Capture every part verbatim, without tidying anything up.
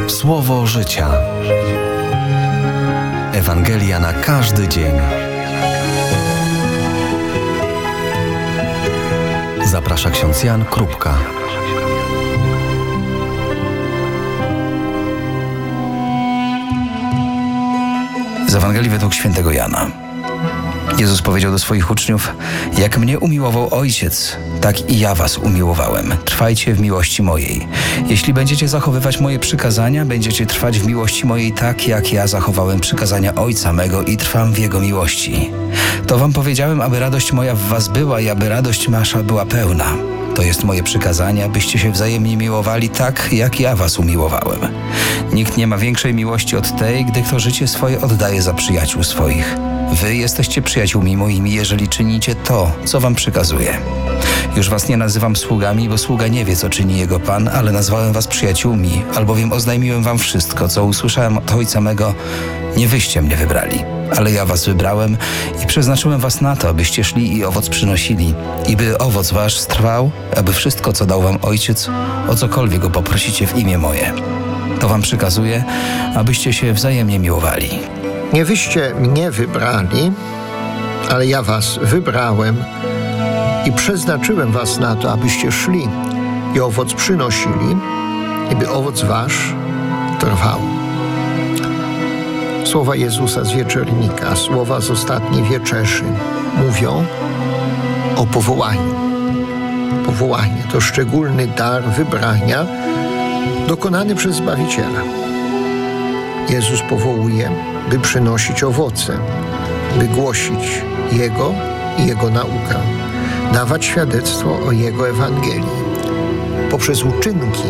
Słowo życia. Ewangelia na każdy dzień. Zaprasza ksiądz Jan Krupka. Z Ewangelii według świętego Jana. Jezus powiedział do swoich uczniów: jak mnie umiłował Ojciec, tak i ja was umiłowałem. Trwajcie w miłości mojej. Jeśli będziecie zachowywać moje przykazania, będziecie trwać w miłości mojej tak, jak ja zachowałem przykazania Ojca mego i trwam w Jego miłości. To wam powiedziałem, aby radość moja w was była i aby radość wasza była pełna. To jest moje przykazanie, abyście się wzajemnie miłowali tak, jak ja was umiłowałem. Nikt nie ma większej miłości od tej, gdy kto życie swoje oddaje za przyjaciół swoich. Wy jesteście przyjaciółmi moimi, jeżeli czynicie to, co wam przykazuję. Już was nie nazywam sługami, bo sługa nie wie, co czyni jego Pan, ale nazwałem was przyjaciółmi, albowiem oznajmiłem wam wszystko, co usłyszałem od Ojca mego. Nie wyście mnie wybrali, ale ja was wybrałem i przeznaczyłem was na to, abyście szli i owoc przynosili, i by owoc wasz trwał, aby wszystko, co dał wam Ojciec, o cokolwiek go poprosicie w imię moje. To wam przykazuję, abyście się wzajemnie miłowali. Nie wyście mnie wybrali, ale ja was wybrałem i przeznaczyłem was na to, abyście szli i owoc przynosili, i by owoc wasz trwał. Słowa Jezusa z wieczornika, słowa z ostatniej wieczerzy mówią o powołaniu. Powołanie to szczególny dar wybrania dokonany przez Zbawiciela. Jezus powołuje, by przynosić owoce, by głosić Jego i Jego naukę, dawać świadectwo o Jego Ewangelii poprzez uczynki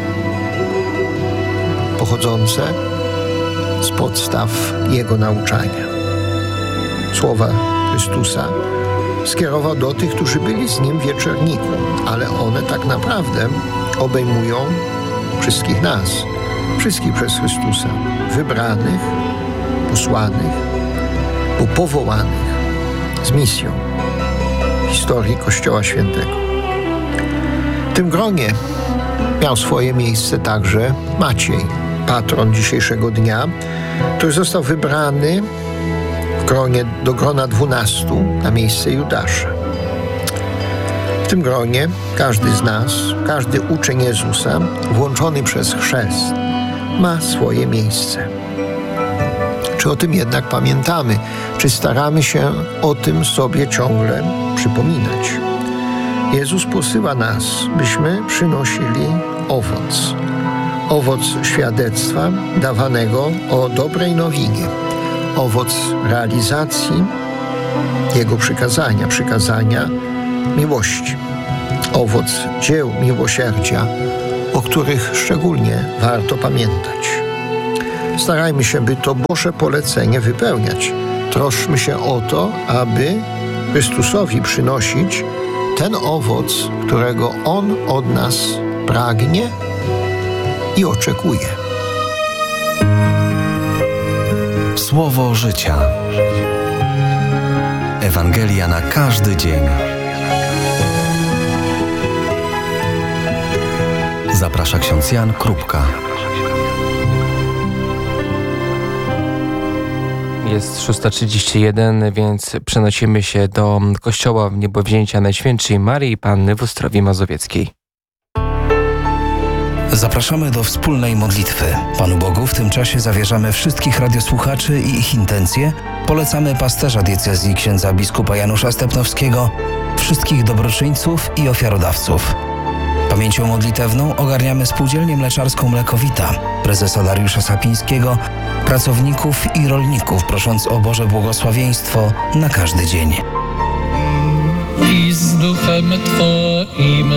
pochodzące z podstaw Jego nauczania. Słowa Chrystusa skierował do tych, którzy byli z Nim w wieczorniku, ale one tak naprawdę obejmują wszystkich nas, wszystkich przez Chrystusa, wybranych, posłanych, powołanych z misją w historii Kościoła Świętego. W tym gronie miał swoje miejsce także Maciej, patron dzisiejszego dnia, który został wybrany w gronie do grona dwunastu na miejsce Judasza. W tym gronie każdy z nas, każdy uczeń Jezusa, włączony przez chrzest, ma swoje miejsce. Czy o tym jednak pamiętamy? Czy staramy się o tym sobie ciągle przypominać? Jezus posyła nas, byśmy przynosili owoc. Owoc świadectwa dawanego o dobrej nowinie. Owoc realizacji Jego przykazania, przykazania miłości. Owoc dzieł miłosierdzia, o których szczególnie warto pamiętać. Starajmy się, by to Boże polecenie wypełniać. Troszczmy się o to, aby Chrystusowi przynosić ten owoc, którego On od nas pragnie i oczekuje. Słowo życia. Ewangelia na każdy dzień. Zaprasza ksiądz Jan Krupka. Jest szósta trzydzieści jeden, więc przenosimy się do kościoła w Niebowzięcia Najświętszej Maryi Panny w Ostrowie Mazowieckiej. Zapraszamy do wspólnej modlitwy. Panu Bogu w tym czasie zawierzamy wszystkich radiosłuchaczy i ich intencje. Polecamy pasterza diecezji księdza biskupa Janusza Stepnowskiego, wszystkich dobroczyńców i ofiarodawców. Pamięcią modlitewną ogarniamy Spółdzielnię Mleczarską Mlekowita, prezesa Dariusza Sapińskiego, pracowników i rolników, prosząc o Boże błogosławieństwo na każdy dzień. I z duchem Twoim.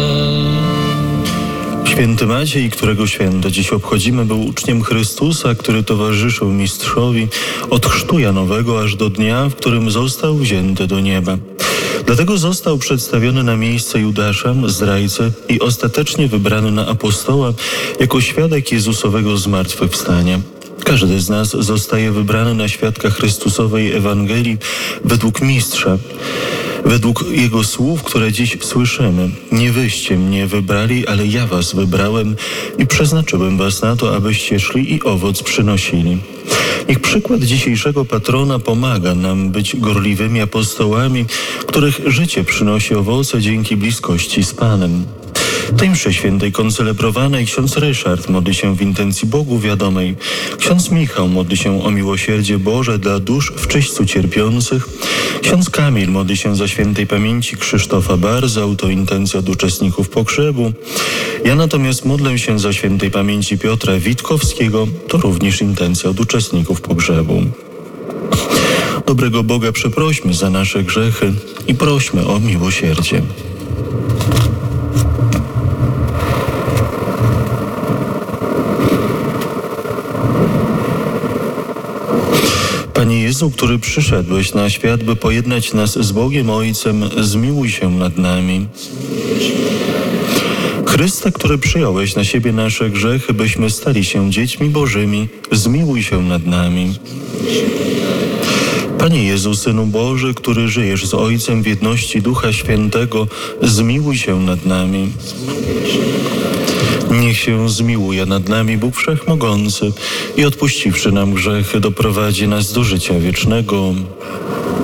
Święty Maciej, którego święto dziś obchodzimy, był uczniem Chrystusa, który towarzyszył mistrzowi od chrztu Janowego aż do dnia, w którym został wzięty do nieba. Dlatego został przedstawiony na miejsce Judasza, zdrajcy, i ostatecznie wybrany na apostoła jako świadek Jezusowego zmartwychwstania. Każdy z nas zostaje wybrany na świadka Chrystusowej Ewangelii według mistrza. według Jego słów, które dziś słyszymy. Nie wyście mnie wybrali, ale ja was wybrałem i przeznaczyłem was na to, abyście szli i owoc przynosili. Niech przykład dzisiejszego patrona pomaga nam być gorliwymi apostołami, których życie przynosi owoce dzięki bliskości z Panem. Tej mszy świętej koncelebrowanej ksiądz Ryszard modli się w intencji Bogu wiadomej. Ksiądz Michał modli się o miłosierdzie Boże dla dusz w czyśćcu cierpiących. Ksiądz Kamil modli się za świętej pamięci Krzysztofa Barzał, to intencja od uczestników pogrzebu. Ja natomiast modlę się za świętej pamięci Piotra Witkowskiego, to również intencja od uczestników pogrzebu. Dobrego Boga przeprośmy za nasze grzechy i prośmy o miłosierdzie. Panie Jezu, który przyszedłeś na świat, by pojednać nas z Bogiem Ojcem, zmiłuj się nad nami. Chryste, który przyjąłeś na siebie nasze grzechy, byśmy stali się dziećmi Bożymi, zmiłuj się nad nami. Panie Jezu, Synu Boży, który żyjesz z Ojcem w jedności Ducha Świętego, zmiłuj się nad nami. Niech się zmiłuje nad nami Bóg Wszechmogący i odpuściwszy nam grzechy, doprowadzi nas do życia wiecznego.